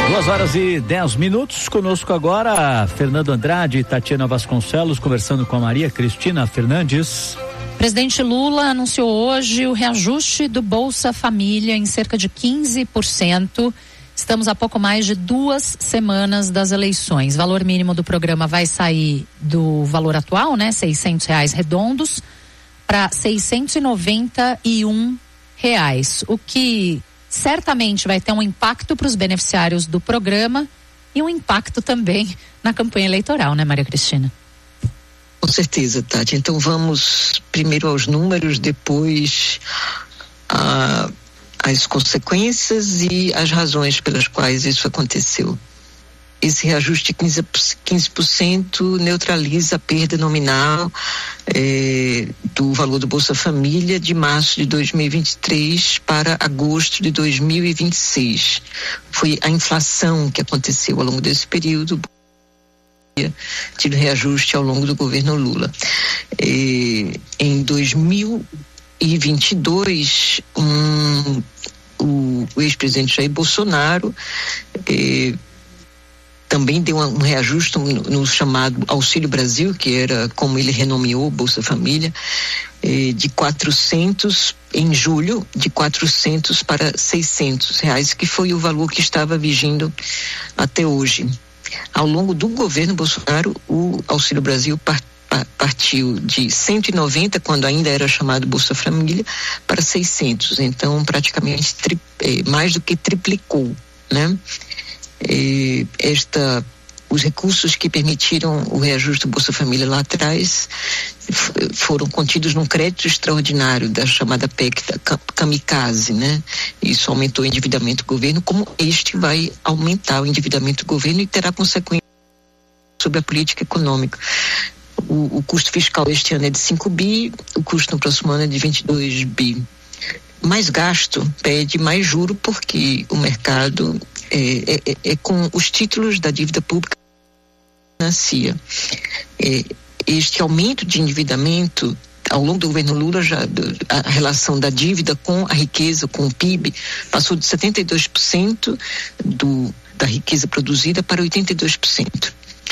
2h10. Conosco agora Fernando Andrade e Tatiana Vasconcelos conversando com a Maria Cristina Fernandes. Presidente Lula anunciou hoje o reajuste do Bolsa Família em cerca de 15%. Estamos a pouco mais de 2 semanas das eleições. Valor mínimo do programa vai sair do valor atual, né? R$600 redondos para R$691, o que certamente vai ter um impacto para os beneficiários do programa e um impacto também na campanha eleitoral, né, Maria Cristina? Com certeza, Tati. Então vamos primeiro aos números, depois as consequências e as razões pelas quais isso aconteceu. Esse reajuste de 15% neutraliza a perda nominal do valor do Bolsa Família de março de 2023 para agosto de 2026. Foi a inflação que aconteceu ao longo desse período, tido reajuste ao longo do governo Lula. Em 2022, o ex-presidente Jair Bolsonaro também deu um reajuste no chamado Auxílio Brasil, que era como ele renomeou Bolsa Família, de 400 em julho, de 400 para R$600, que foi o valor que estava vigindo até hoje. Ao longo do governo Bolsonaro, o Auxílio Brasil partiu de 190, quando ainda era chamado Bolsa Família, para 600. Então, praticamente mais do que triplicou, né? Os recursos que permitiram o reajuste do Bolsa Família lá atrás foram contidos num crédito extraordinário da chamada PEC da Kamikaze, né? Isso aumentou o endividamento do governo, como este vai aumentar o endividamento do governo e terá consequências sobre a política econômica. O custo fiscal este ano é de 5 bi, o custo no próximo ano é de 22 bi. Mais gasto pede mais juro, porque o mercado com os títulos da dívida pública financia. Este aumento de endividamento ao longo do governo Lula, a relação da dívida com a riqueza, com o PIB, passou de 72% da riqueza produzida para 82%.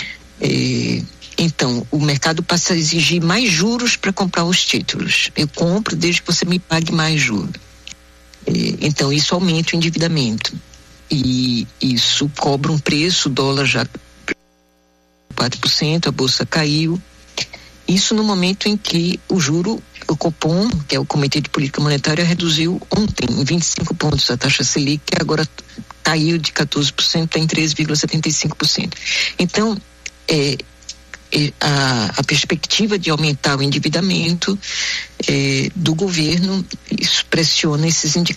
Então, o mercado passa a exigir mais juros para comprar os títulos. Eu compro desde que você me pague mais juros. Então, isso aumenta o endividamento. E isso cobra um preço, o dólar já 4%, a bolsa caiu. Isso no momento em que o Copom, que é o Comitê de Política Monetária, reduziu ontem em 25 pontos a taxa Selic, que agora caiu de 14%, está em 13,75%. Então, a perspectiva de aumentar o endividamento do governo, isso pressiona esses indicadores.